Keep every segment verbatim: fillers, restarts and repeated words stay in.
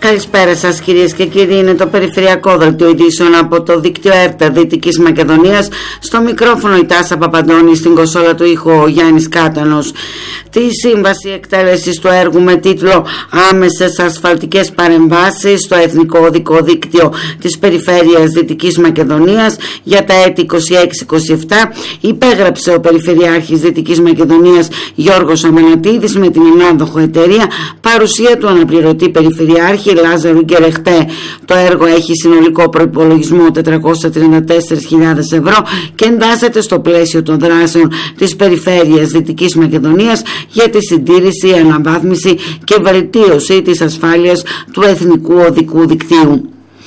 Καλησπέρα σας κυρίες και κύριοι, είναι το περιφερειακό δελτίο ειδήσεων από το δίκτυο ΕΡΤΑ Δυτικής Μακεδονίας. Στο μικρόφωνο η Τάσα Παπαντώνη, στην κονσόλα του ήχου ο Γιάννης Κάτανος. Τη σύμβαση εκτέλεσης του έργου με τίτλο «Άμεσες ασφαλτικές παρεμβάσεις» στο Εθνικό Οδικό Δίκτυο της Περιφέρειας Δυτικής Μακεδονίας για τα έτη είκοσι έξι είκοσι επτά υπέγραψε ο Περιφερειάρχης Δυτικής Μακεδονίας Γιώργος Αμανατίδης με την ενάδοχο εταιρεία, παρουσία του αναπληρωτή Περιφερειάρχη Λάζαρου Γκερεχτέ. Το έργο έχει συνολικό προϋπολογισμό τετρακόσιες τριάντα τέσσερις χιλιάδες ευρώ και εντάσσεται στο πλαίσιο των δράσεων της Περιφέρειας Δυτικής Μακεδονίας για τη συντήρηση, αναβάθμιση και βελτίωση της ασφάλειας του Εθνικού Οδικού Δικτύου.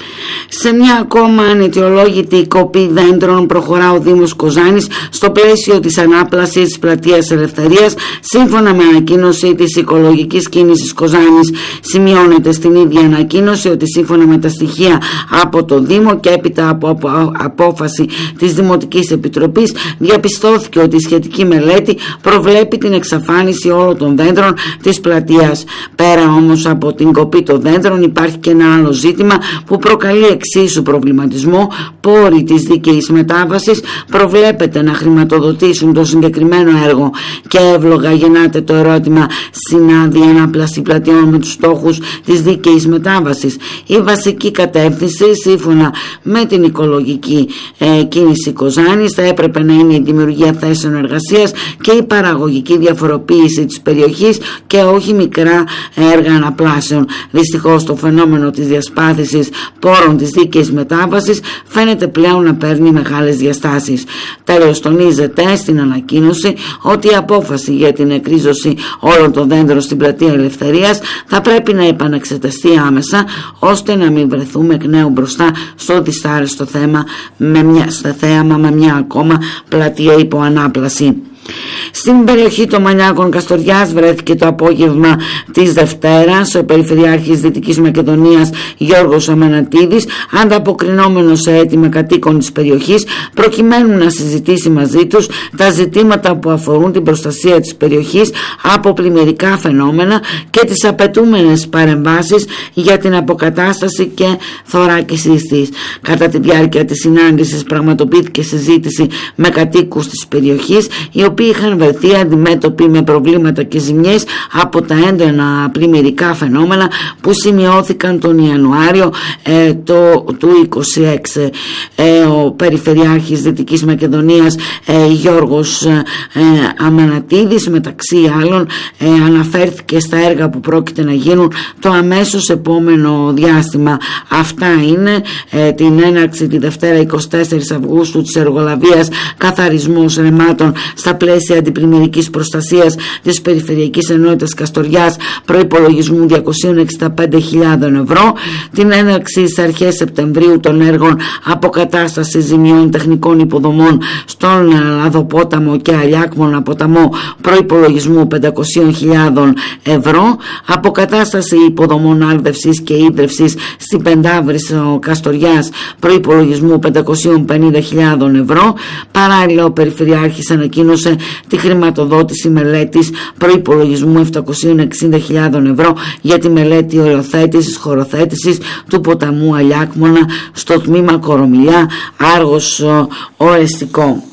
Σε μια ακόμα αναιτιολόγητη κοπή δέντρων προχωρά ο Δήμος Κοζάνης στο πλαίσιο της ανάπλασης της πλατείας Ελευθερίας, σύμφωνα με ανακοίνωση της Οικολογικής Κίνησης Κοζάνης. Σημειώνεται στην ίδια ανακοίνωση ότι σύμφωνα με τα στοιχεία από το Δήμο και έπειτα από, από, από απόφαση της Δημοτικής Επιτροπής, διαπιστώθηκε ότι η σχετική μελέτη προβλέπει την εξαφάνιση όλων των δέντρων της πλατείας. Πέρα όμως από την κοπή των δέντρων υπάρχει και ένα άλλο ζήτημα που προκαλεί εξίσου προβληματισμό. Πόροι της δίκαιης μετάβασης προβλέπεται να χρηματοδοτήσουν το συγκεκριμένο έργο και εύλογα γεννάται το ερώτημα: συνάδει η ανάπλαση πλατιών με τους στόχους της δίκαιης μετάβασης? Η βασική κατεύθυνση, σύμφωνα με την Οικολογική ε, Κίνηση Κοζάνης, θα έπρεπε να είναι η δημιουργία θέσεων εργασίας και η παραγωγική διαφοροποίηση της περιοχής και όχι μικρά έργα αναπλάσεων. Δυστυχώς το φαινόμενο της διασπάθησης πόρων της δίκαιης μετάβασης φαίνεται πλέον να παίρνει μεγάλες διαστάσεις. Τέλος, τονίζεται στην ανακοίνωση ότι η απόφαση για την εκρίζωση όλων των δέντρων στην πλατεία Ελευθερίας θα πρέπει να επαναξεταστεί άμεσα, ώστε να μην βρεθούμε εκ νέου μπροστά στο δυσάρεστο θέμα με μια, στο θέαμα με μια ακόμα πλατεία υπό ανάπλαση. Στην περιοχή των Μανιάκων Καστοριάς βρέθηκε το απόγευμα της Δευτέρας ο Περιφερειάρχης Δυτικής Μακεδονίας Γιώργος Αμανατίδης, ανταποκρινόμενος σε αίτημα κατοίκων της περιοχής, προκειμένου να συζητήσει μαζί τους τα ζητήματα που αφορούν την προστασία της περιοχής από πλημμυρικά φαινόμενα και τις απαιτούμενες παρεμβάσεις για την αποκατάσταση και θωράκισή της. Κατά τη διάρκεια της συνάντησης πραγματοποιήθηκε συζήτηση με κατοίκους της περιοχής, οι οποίοι είχαν βρεθεί αντιμέτωποι με προβλήματα και ζημιές από τα έντονα πλημμυρικά φαινόμενα που σημειώθηκαν τον Ιανουάριο ε, το, του είκοσι έξι. Ε, ο Περιφερειάρχης Δυτικής Μακεδονίας ε, Γιώργος ε, Αμανατίδης, μεταξύ άλλων, ε, αναφέρθηκε στα έργα που πρόκειται να γίνουν το αμέσως επόμενο διάστημα. Αυτά είναι ε, την έναρξη τη Δευτέρα εικοστή τέταρτη Αυγούστου της εργολαβίας καθαρισμός ρεμάτων στα πλαίσια αντιπλημμυρικής προστασίας της Περιφερειακής Ενότητας Καστοριάς, προϋπολογισμού διακόσιες εξήντα πέντε χιλιάδες ευρώ, την έναρξη στις αρχές Σεπτεμβρίου των έργων αποκατάστασης ζημιών τεχνικών υποδομών στον Λαδοπόταμο και Αλιάκμονα ποταμό, προϋπολογισμού πεντακόσιες χιλιάδες ευρώ, αποκατάσταση υποδομών άρδευσης και ίδρευσης στην Πεντάβρυσσο Καστοριάς, προϋπολογισμού πεντακόσιες πενήντα χιλιάδες ευρώ. Παράλληλα, ο Περιφερειάρχης ανακοίνωσε τη χρηματοδότηση μελέτης προϋπολογισμού επτακόσιες εξήντα χιλιάδες ευρώ για τη μελέτη οριοθέτησης χωροθέτησης του ποταμού Αλιάκμονα στο τμήμα Κορομιλιά Άργος Ορεστικό.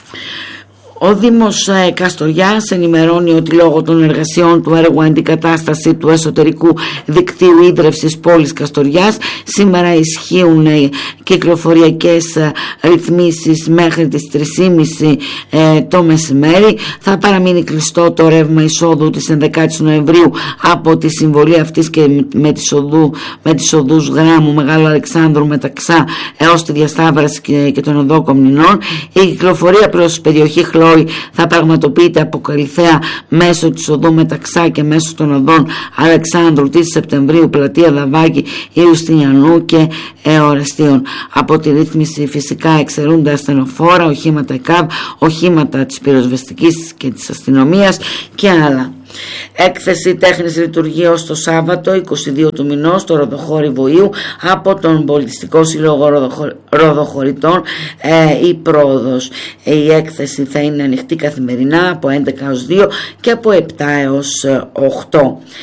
Ο Δήμος ε, Καστοριάς ενημερώνει ότι λόγω των εργασιών του έργου αντικατάσταση του εσωτερικού δικτύου ίδρευσης πόλης Καστοριάς σήμερα ισχύουν ε, κυκλοφοριακές ε, ρυθμίσεις μέχρι τις τρεις και μισή ε, το μεσημέρι. Θα παραμείνει κλειστό το ρεύμα εισόδου της ενδεκάτης Νοεμβρίου από τη συμβολή αυτής και με τις, οδού, με τις οδούς Γράμμου, Μεγάλου Αλεξάνδρου, Μεταξά έως τη διασταύρωση και, και των οδό Κομνηνών. Η κυκλοφορία προς περιοχή Χλώ θα πραγματοποιείται από Καλυθέα μέσω της οδού Μεταξά και μέσω των οδών Αλεξάνδρου, της Σεπτεμβρίου, Πλατεία Δαβάκη, Ιουστινιανού και Εορεστίων. Από τη ρύθμιση φυσικά εξαιρούνται ασθενοφόρα, οχήματα ΕΚΑΒ, οχήματα της πυροσβεστικής και της αστυνομίας και άλλα. Έκθεση τέχνης λειτουργίας το Σάββατο εικοστή δεύτερη του μηνός στο Ροδοχώρι Βοήου από τον Πολιτιστικό Σύλλογο Ροδοχω... Ροδοχωρητών ε, η Πρόοδος. Ε, η έκθεση θα είναι ανοιχτή καθημερινά από έντεκα έως δύο και από επτά έως οκτώ.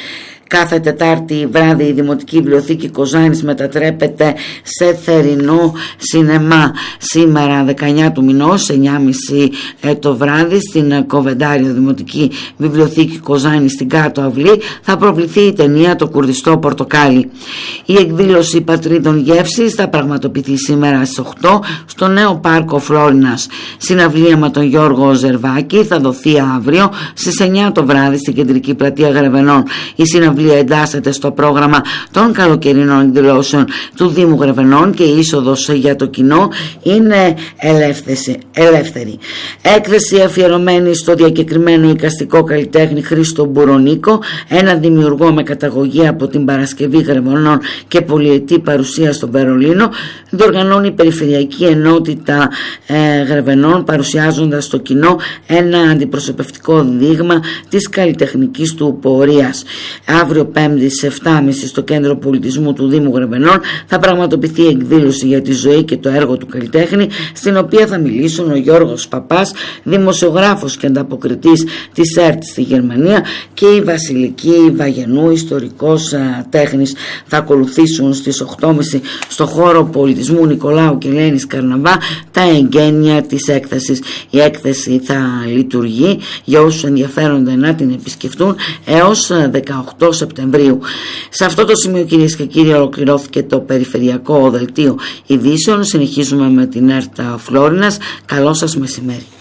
Κάθε Τετάρτη βράδυ η Δημοτική Βιβλιοθήκη Κοζάνης μετατρέπεται σε θερινό σινεμά. Σήμερα δεκαεννιά του μηνός, εννιά και μισή το βράδυ, στην Κοβεντάριο Δημοτική Βιβλιοθήκη Κοζάνης στην Κάτω Αυλή θα προβληθεί η ταινία «Το κουρδιστό πορτοκάλι». Η εκδήλωση Πατρίδων Γεύσης θα πραγματοποιηθεί σήμερα στις οκτώ στο νέο πάρκο Φλόρινας. Συναυλία με τον Γιώργο Ζερβάκη θα δοθεί αύριο στις εννιά το βράδυ στην Κεντρική Πλατεία Γρεβενών. Η συναυλία εντάσσεται στο πρόγραμμα των καλοκαιρινών εκδηλώσεων του Δήμου Γρεβενών και η είσοδος για το κοινό είναι ελεύθερη. Έκθεση αφιερωμένη στο διακεκριμένο εικαστικό καλλιτέχνη Χρήστο Μπουρονίκο, ένα δημιουργό με καταγωγή από την Παρασκευή Γρεβενών και πολυετή παρουσία στο Βερολίνο, διοργανώνει η Περιφερειακή Ενότητα ε, Γρεβενών, παρουσιάζοντας στο κοινό ένα αντιπροσωπευτικό δείγμα της καλλιτεχνικής του πορείας. Αύριο Πέμπτη σε επτά και μισή στο Κέντρο Πολιτισμού του Δήμου Γρεβενών θα πραγματοποιηθεί η εκδήλωση για τη ζωή και το έργο του καλλιτέχνη, στην οποία θα μιλήσουν ο Γιώργος Παπάς, δημοσιογράφος και ανταποκριτής της ΕΡΤ στη Γερμανία, και η Βασιλική Βαγενού, ιστορικός α, τέχνης. Θα ακολουθήσουν στις οκτώ και μισή στο χώρο πολιτισμού Νικολάου και Ελένης Καρναβά τα εγγένεια της έκθεσης. Η έκθεση θα λειτουργεί για όσους ενδιαφέρονται να την επισκεφτούν έως δεκαοκτώ Σεπτεμβρίου. Σε αυτό το σημείο, κυρίες και κύριοι, ολοκληρώθηκε το περιφερειακό δελτίο ειδήσεων. Συνεχίζουμε με την ΕΡΤ Φλόρινας. Καλό σας μεσημέρι.